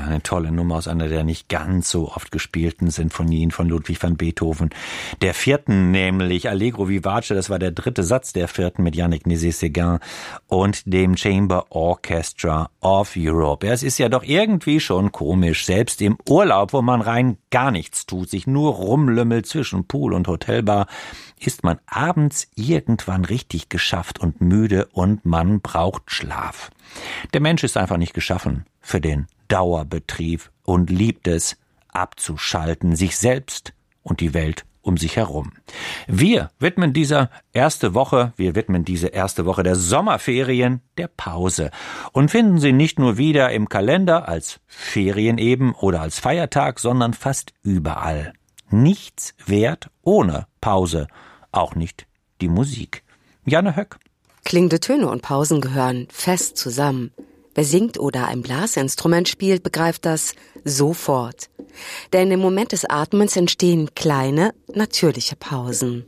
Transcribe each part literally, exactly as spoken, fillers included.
eine tolle Nummer aus einer der nicht ganz so oft gespielten Sinfonien von Ludwig van Beethoven. Der vierten, nämlich Allegro vivace, das war der dritte Satz der vierten mit Yannick Nézet-Séguin und dem Chamber Orchestra of Europe. Ja, es ist ja doch irgendwie schon komisch, selbst im Urlaub, wo man rein gar nichts tut, sich nur rumlümmelt zwischen Pool und Hotelbar, ist man abends irgendwann richtig geschafft und müde und man braucht Schlaf. Der Mensch ist einfach nicht geschaffen für den Dauerbetrieb und liebt es, abzuschalten, sich selbst und die Welt um sich herum. Wir widmen diese erste Woche, wir widmen diese erste Woche der Sommerferien der Pause und finden sie nicht nur wieder im Kalender als Ferien eben oder als Feiertag, sondern fast überall. Nichts wert ohne Pause, auch nicht die Musik. Janne Höck. Klingende Töne und Pausen gehören fest zusammen. Wer singt oder ein Blasinstrument spielt, begreift das sofort. Denn im Moment des Atmens entstehen kleine, natürliche Pausen.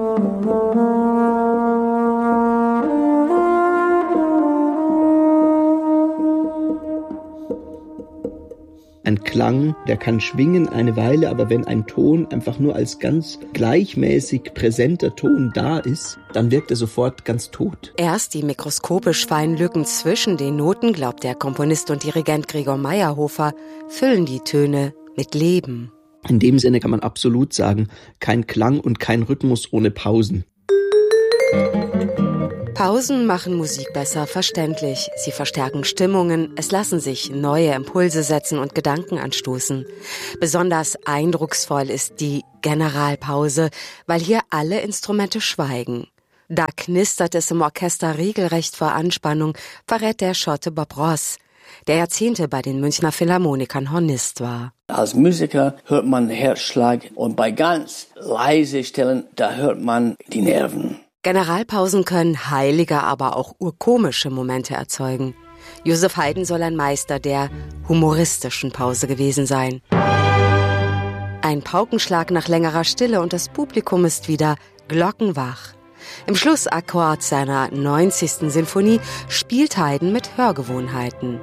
Ein Klang, der kann schwingen eine Weile, aber wenn ein Ton einfach nur als ganz gleichmäßig präsenter Ton da ist, dann wirkt er sofort ganz tot. Erst die mikroskopisch feinen Lücken zwischen den Noten, glaubt der Komponist und Dirigent Gregor Meyerhofer, füllen die Töne mit Leben. In dem Sinne kann man absolut sagen, kein Klang und kein Rhythmus ohne Pausen. Pausen machen Musik besser verständlich. Sie verstärken Stimmungen, es lassen sich neue Impulse setzen und Gedanken anstoßen. Besonders eindrucksvoll ist die Generalpause, weil hier alle Instrumente schweigen. Da knistert es im Orchester regelrecht vor Anspannung, verrät der Schotte Bob Ross, der Jahrzehnte bei den Münchner Philharmonikern Hornist war. Als Musiker hört man Herzschlag und bei ganz leise Stellen, da hört man die Nerven. Generalpausen können heilige, aber auch urkomische Momente erzeugen. Joseph Haydn soll ein Meister der humoristischen Pause gewesen sein. Ein Paukenschlag nach längerer Stille und das Publikum ist wieder glockenwach. Im Schlussakkord seiner neunzigsten Sinfonie spielt Haydn mit Hörgewohnheiten.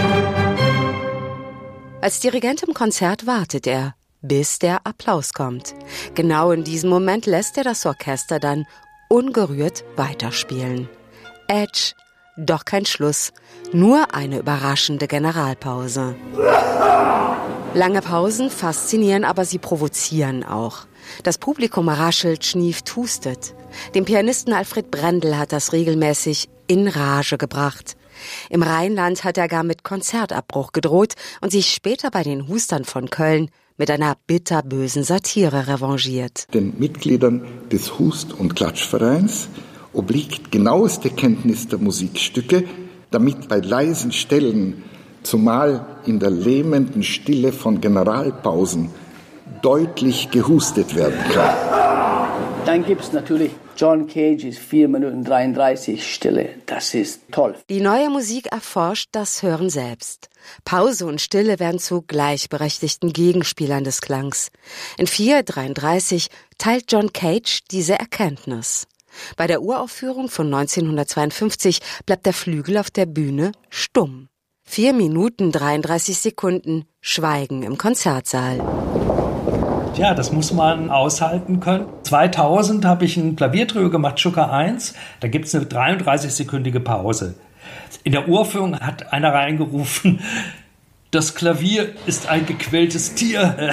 Als Dirigent im Konzert wartet er, bis der Applaus kommt. Genau in diesem Moment lässt er das Orchester dann ungerührt weiterspielen. Edge, doch kein Schluss, nur eine überraschende Generalpause. Lange Pausen faszinieren, aber sie provozieren auch. Das Publikum raschelt, schnieft, hustet. Dem Pianisten Alfred Brendel hat das regelmäßig in Rage gebracht. Im Rheinland hat er gar mit Konzertabbruch gedroht und sich später bei den Hustern von Köln mit einer bitterbösen Satire revanchiert. Den Mitgliedern des Hust- und Klatschvereins obliegt genaueste Kenntnis der Musikstücke, damit bei leisen Stellen, zumal in der lähmenden Stille von Generalpausen, deutlich gehustet werden kann. Dann gibt es natürlich John Cages vier Minuten dreiunddreißig Stille. Das ist toll. Die neue Musik erforscht das Hören selbst. Pause und Stille werden zu gleichberechtigten Gegenspielern des Klangs. In vier dreiunddreißig teilt John Cage diese Erkenntnis. Bei der Uraufführung von neunzehnhundertzweiundfünfzig bleibt der Flügel auf der Bühne stumm. vier Minuten dreiunddreißig Sekunden Schweigen im Konzertsaal. Ja, das muss man aushalten können. zweitausend habe ich ein Klaviertrio gemacht, Schucker eins. Da gibt es eine dreiunddreißig-sekündige Pause. In der Uraufführung hat einer reingerufen, das Klavier ist ein gequältes Tier.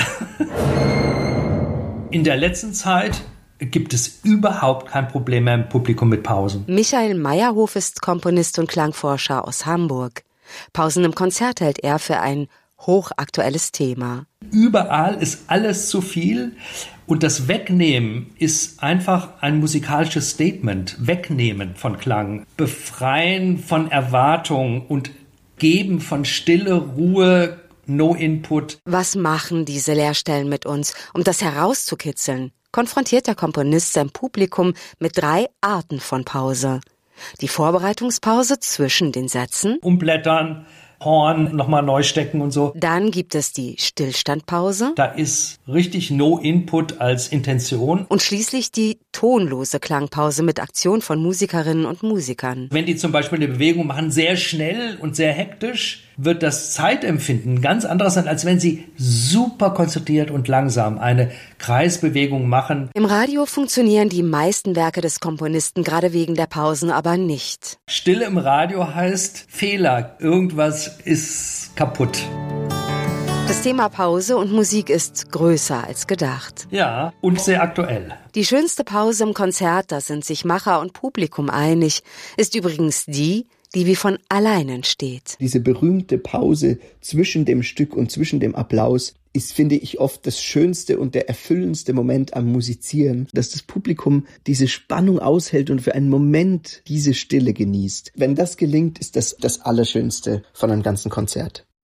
In der letzten Zeit gibt es überhaupt kein Problem mehr im Publikum mit Pausen. Michael Meyerhof ist Komponist und Klangforscher aus Hamburg. Pausen im Konzert hält er für ein hochaktuelles Thema. Überall ist alles zu viel und das Wegnehmen ist einfach ein musikalisches Statement. Wegnehmen von Klang, befreien von Erwartung und geben von Stille, Ruhe, No Input. Was machen diese Leerstellen mit uns, um das herauszukitzeln? Konfrontiert der Komponist sein Publikum mit drei Arten von Pause. Die Vorbereitungspause zwischen den Sätzen. Umblättern, Horn nochmal neu stecken und so. Dann gibt es die Stillstandpause. Da ist richtig No Input als Intention. Und schließlich die tonlose Klangpause mit Aktion von Musikerinnen und Musikern. Wenn die zum Beispiel eine Bewegung machen, sehr schnell und sehr hektisch, wird das Zeitempfinden ganz anderes sein, als wenn Sie super konzentriert und langsam eine Kreisbewegung machen. Im Radio funktionieren die meisten Werke des Komponisten gerade wegen der Pausen aber nicht. Stille im Radio heißt Fehler. Irgendwas ist kaputt. Das Thema Pause und Musik ist größer als gedacht. Ja, und sehr aktuell. Die schönste Pause im Konzert, da sind sich Macher und Publikum einig, ist übrigens die, die wie von allein entsteht. Diese berühmte Pause zwischen dem Stück und zwischen dem Applaus ist, finde ich, oft das schönste und der erfüllendste Moment am Musizieren, dass das Publikum diese Spannung aushält und für einen Moment diese Stille genießt. Wenn das gelingt, ist das das Allerschönste von einem ganzen Konzert.